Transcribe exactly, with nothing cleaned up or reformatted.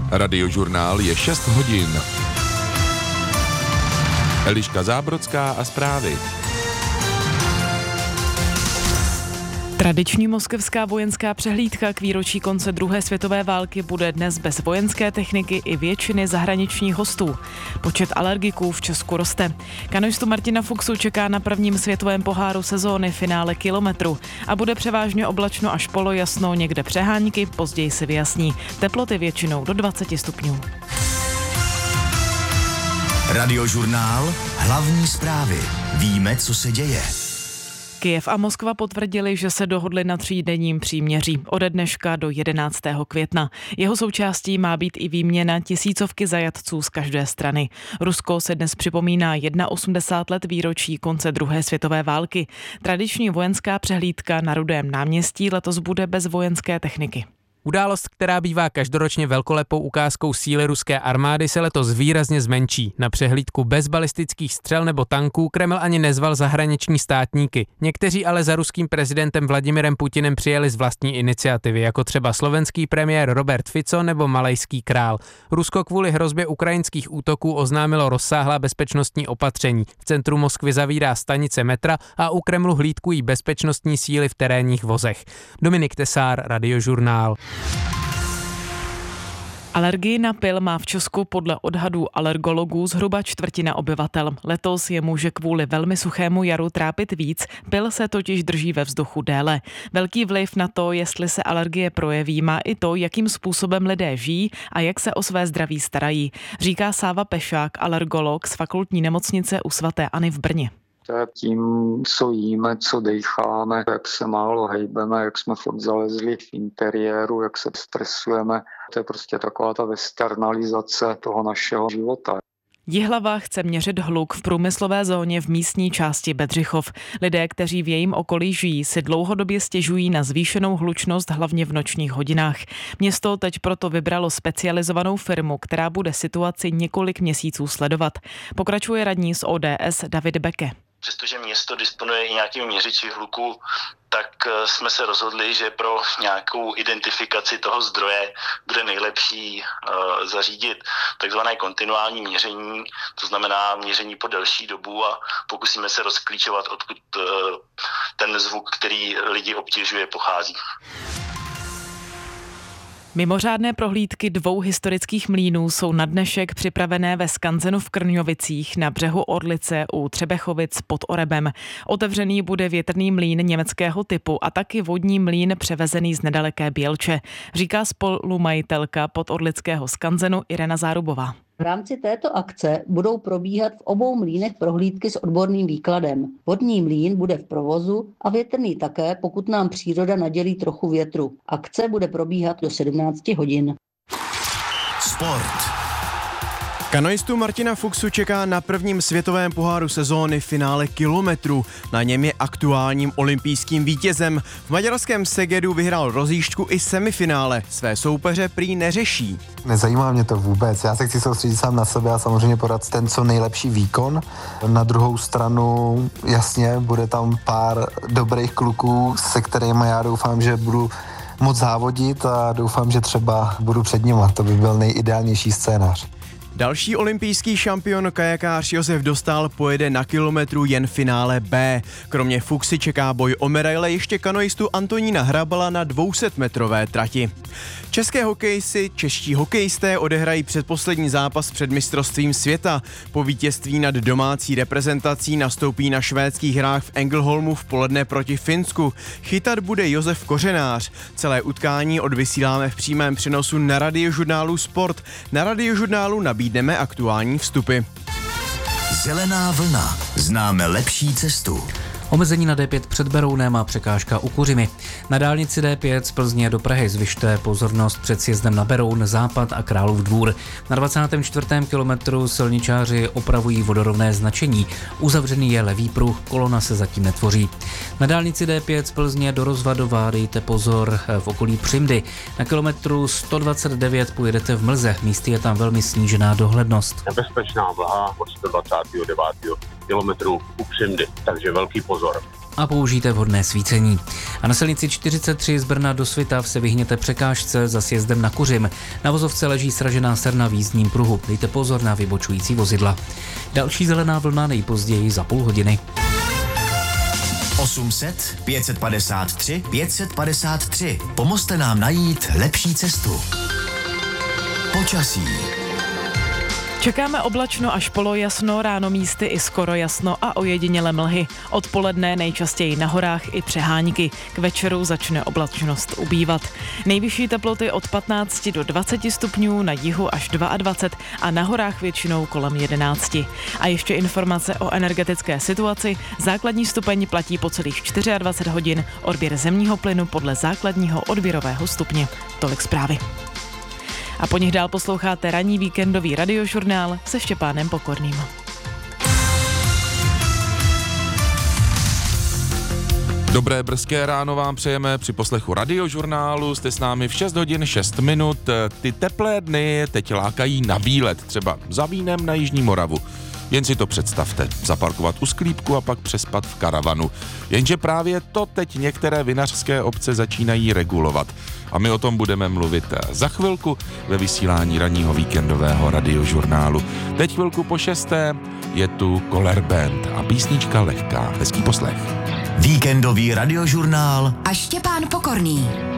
Radiožurnál je šest hodin. Eliška Zábrodská a zprávy. Tradiční moskevská vojenská přehlídka k výročí konce druhé světové války bude dnes bez vojenské techniky i většiny zahraničních hostů. Počet alergiků v Česku roste. Kanoistu Martina Fuchsu čeká na prvním světovém poháru sezóny finále kilometru a bude převážně oblačno až polojasno, někde přehánky, později se vyjasní. Teploty většinou do dvacet stupňů. Radiožurnál, hlavní zprávy. Víme, co se děje. Kyjev a Moskva potvrdili, že se dohodli na třídenním příměří ode dneška do jedenáctého května. Jeho součástí má být i výměna tisícovky zajatců z každé strany. Rusko se dnes připomíná osmdesát jedna let výročí konce druhé světové války. Tradiční vojenská přehlídka na Rudém náměstí letos bude bez vojenské techniky. Událost, která bývá každoročně velkolepou ukázkou síly ruské armády, se letos výrazně zmenší. Na přehlídku bez balistických střel nebo tanků Kreml ani nezval zahraniční státníky. Někteří ale za ruským prezidentem Vladimirem Putinem přijeli z vlastní iniciativy, jako třeba slovenský premiér Robert Fico nebo malajský král. Rusko kvůli hrozbě ukrajinských útoků oznámilo rozsáhlá bezpečnostní opatření. V centru Moskvy zavírá stanice metra a u Kremlu hlídkují bezpečnostní síly v terénních vozech. Dominik Tesár, Radiožurnál. Alergii na pyl má v Česku podle odhadů alergologů zhruba čtvrtina obyvatel. Letos je může kvůli velmi suchému jaru trápit víc, pyl se totiž drží ve vzduchu déle. Velký vliv na to, jestli se alergie projeví, má i to, jakým způsobem lidé žijí a jak se o své zdraví starají, říká Sáva Pešák, alergolog z fakultní nemocnice u svaté Anny v Brně. Tím, co jíme, co dejcháme, jak se málo hejbeme, jak jsme furt zalezli v interiéru, jak se stresujeme. To je prostě taková ta westernalizace toho našeho života. Jihlava chce měřit hluk v průmyslové zóně v místní části Bedřichov. Lidé, kteří v jejím okolí žijí, si dlouhodobě stěžují na zvýšenou hlučnost hlavně v nočních hodinách. Město teď proto vybralo specializovanou firmu, která bude situaci několik měsíců sledovat. Pokračuje radní z O D S David Beke. Přestože město disponuje i nějakými měřiči hluku, tak jsme se rozhodli, že pro nějakou identifikaci toho zdroje bude nejlepší uh, zařídit takzvané kontinuální měření, to znamená měření po delší dobu a pokusíme se rozklíčovat, odkud uh, ten zvuk, který lidi obtěžuje, pochází. Mimořádné prohlídky dvou historických mlýnů jsou na dnešek připravené ve Skanzenu v Krňovicích na břehu Orlice u Třebechovic pod Orebem. Otevřený bude větrný mlýn německého typu a taky vodní mlýn převezený z nedaleké Bělče, říká spolumajitelka podorlického Skanzenu Irena Zárubová. V rámci této akce budou probíhat v obou mlýnech prohlídky s odborným výkladem. Vodní mlýn bude v provozu a větrný také, pokud nám příroda nadělí trochu větru. Akce bude probíhat do sedmnáct hodin. Sport. Kanoistu Martina Fuchsu čeká na prvním světovém poháru sezóny finále kilometru. Na něm je aktuálním olympijským vítězem. V maďarském Segedu vyhrál rozjížďku i semifinále. Své soupeře prý neřeší. Nezajímá mě to vůbec. Já se chci soustředit sám na sebe a samozřejmě podat ten co nejlepší výkon. Na druhou stranu, jasně, bude tam pár dobrých kluků, se kterými já doufám, že budu moc závodit a doufám, že třeba budu před nima. To by byl nejideálnější scénář. Další olympijský šampion kajakář Josef Dostál pojede na kilometru jen finále B. Kromě Fuchsy čeká boj o medaile ještě kanoistu Antonína Hrabala na dvousetmetrové trati. České hokejisty, čeští hokejisté odehrají předposlední zápas před mistrovstvím světa. Po vítězství nad domácí reprezentací nastoupí na švédských hrách v Ängelholmu v poledne proti Finsku. Chytat bude Josef Kořenář. Celé utkání odvysíláme v přímém přenosu na Radiožurnálu Sport. Na Radiožurnálu nabídneme aktuální vstupy. Zelená vlna. Známe lepší cestu. Omezení na D pět před Berounem a překážka u Kuřimy. Na dálnici D pět z Plzně do Prahy zvyšte pozornost před sjezdem na Beroun, Západ a Králův Dvůr. Na dvacátém čtvrtém kilometru silničáři opravují vodorovné značení. Uzavřený je levý pruh, kolona se zatím netvoří. Na dálnici D pět z Plzně do Rozvadova dejte pozor v okolí Přimdy. Na kilometru sto dvacet devět pojedete v mlze, místy je tam velmi snížená dohlednost. Nebezpečná vlha od sto dvacet devět kilometrů u Přimdy, takže velký pozor. a použijte vhodné svícení. A na silnici čtyřicet tři z Brna do Svitav se vyhněte překážce za sjezdem na Kuřim. Na vozovce leží sražená serna v jízdním pruhu. Dejte pozor na vybočující vozidla. Další zelená vlna nejpozději za půl hodiny. osm set, pět set padesát tři, pět set padesát tři. Pomozte nám najít lepší cestu. Počasí. Čekáme oblačno až polojasno, ráno místy i skoro jasno a ojedinělé mlhy. Odpoledne nejčastěji na horách i přehánky. K večeru začne oblačnost ubývat. Nejvyšší teploty od patnáct do dvaceti stupňů, na jihu až dvacet dva a na horách většinou kolem jedenáct. A ještě informace o energetické situaci. Základní stupeň platí po celých dvacet čtyři hodin, odběr zemního plynu podle základního odběrového stupně. Tolik zprávy. A po nich dál posloucháte ranní víkendový radiožurnál se Štěpánem Pokorným. Dobré brzké ráno vám přejeme při poslechu radiožurnálu. Jste s námi v šest hodin šest minut. Ty teplé dny teď lákají na výlet, třeba za vínem na Jižní Moravu. Jen si to představte, zaparkovat u sklípku a pak přespat v karavanu. Jenže právě to teď některé vinařské obce začínají regulovat. A my o tom budeme mluvit za chvilku ve vysílání ranního víkendového radiožurnálu. Teď chvilku po šesté je tu Color Band a písnička lehká. Hezký poslech. Víkendový radiožurnál a Štěpán Pokorný.